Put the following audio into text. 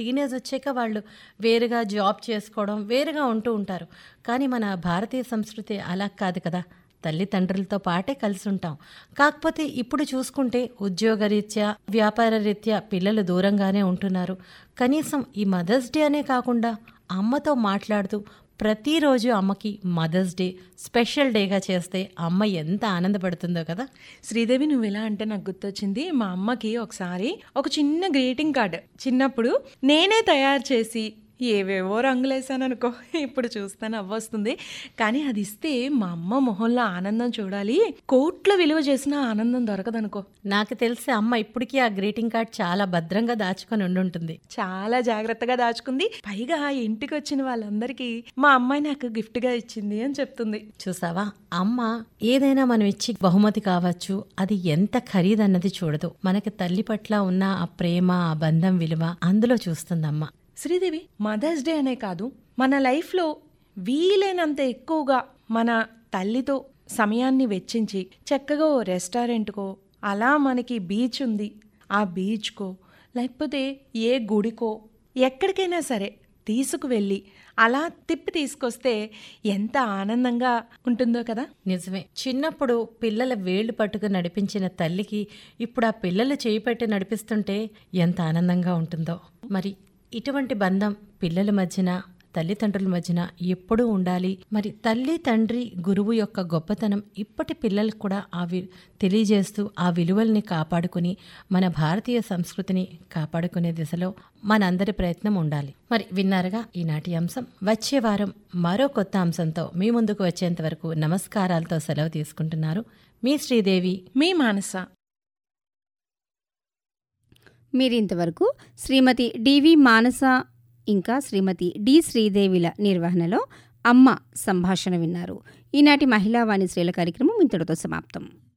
Teenage వచ్చాక వాళ్ళు వేరుగా జాబ్ చేసుకోవడం, వేరుగా ఉంటూ ఉంటారు. కానీ మన భారతీయ సంస్కృతి అలా కాదు కదా! తల్లిదండ్రులతో పాటే కలిసి ఉంటాం. కాకపోతే ఇప్పుడు చూసుకుంటే ఉద్యోగరీత్యా, వ్యాపార రీత్యా పిల్లలు దూరంగానే ఉంటున్నారు. కనీసం ఈ మదర్స్ డే అనే కాకుండా అమ్మతో మాట్లాడుతూ ప్రతిరోజు అమ్మకి మదర్స్ డే స్పెషల్ డేగా చేస్తే అమ్మ ఎంత ఆనందపడుతుందో కదా. శ్రీదేవి, నువ్వు ఎలా అంటే నాకు గుర్తొచ్చింది. మా అమ్మకి ఒకసారి ఒక చిన్న గ్రీటింగ్ కార్డ్ చిన్నప్పుడు నేనే తయారు చేసి ఏవేవో రంగులేసాను అనుకో, ఇప్పుడు చూస్తాను అవ్వొస్తుంది. కానీ అది ఇస్తే మా అమ్మ మొహంలో ఆనందం చూడాలి, కోట్ల విలువ చేసిన ఆనందం దొరకదనుకో. నాకు తెలిసి అమ్మ ఇప్పటికీ ఆ గ్రీటింగ్ కార్డ్ చాలా భద్రంగా దాచుకొని ఉండుంటుంది. చాలా జాగ్రత్తగా దాచుకుంది. పైగా ఇంటికి వచ్చిన వాళ్ళందరికీ మా అమ్మాయి నాకు గిఫ్ట్గా ఇచ్చింది అని చెప్తుంది. చూసావా, అమ్మ ఏదైనా మనం ఇచ్చి బహుమతి కావచ్చు, అది ఎంత ఖరీదన్నది చూడదు. మనకి తల్లి పట్ల ఉన్న ఆ ప్రేమ, ఆ బంధం విలువ అందులో చూస్తుందమ్మ. శ్రీదేవి, మదర్స్ డే అనే కాదు, మన లైఫ్లో వీలైనంత ఎక్కువగా మన తల్లితో సమయాన్ని వెచ్చించి చక్కగా ఓ రెస్టారెంట్కో, అలా మనకి బీచ్ ఉంది ఆ బీచ్కో, లేకపోతే ఏ గుడికో, ఎక్కడికైనా సరే తీసుకువెళ్ళి అలా తిప్పి తీసుకొస్తే ఎంత ఆనందంగా ఉంటుందో కదా. నిజమే. చిన్నప్పుడు పిల్లల వేళ్లు పట్టుకుని నడిపించిన తల్లికి ఇప్పుడు ఆ పిల్లలు చేయి పెట్టి నడిపిస్తుంటే ఎంత ఆనందంగా ఉంటుందో. మరి ఇటువంటి బంధం పిల్లల మధ్యన, తల్లిదండ్రుల మధ్యన ఎప్పుడూ ఉండాలి. మరి తల్లి, తండ్రి, గురువు యొక్క గొప్పతనం ఇప్పటి పిల్లలకు కూడా తెలియజేస్తూ ఆ విలువల్ని కాపాడుకుని మన భారతీయ సంస్కృతిని కాపాడుకునే దిశలో మనందరి ప్రయత్నం ఉండాలి. మరి విన్నారుగా ఈనాటి అంశం. వచ్చే వారం మరో కొత్త అంశంతో మీ ముందుకు వచ్చేంత వరకు నమస్కారాలతో సెలవు తీసుకుంటున్నారు మీ శ్రీదేవి, మీ మానస. మీరింతవరకు శ్రీమతి డివి మానస ఇంకా శ్రీమతి డి శ్రీదేవిల నిర్వహణలో అమ్మ సంభాషణ విన్నారు. ఈనాటి మహిళా వాణి స్త్రీల కార్యక్రమం ఇంతటితో సమాప్తం.